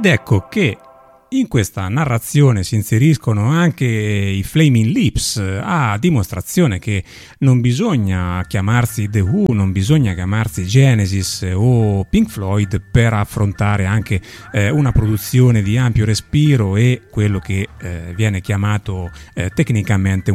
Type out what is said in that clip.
Ed ecco che in questa narrazione si inseriscono anche i Flaming Lips, a dimostrazione che non bisogna chiamarsi The Who, non bisogna chiamarsi Genesis o Pink Floyd per affrontare anche una produzione di ampio respiro e quello che viene chiamato tecnicamente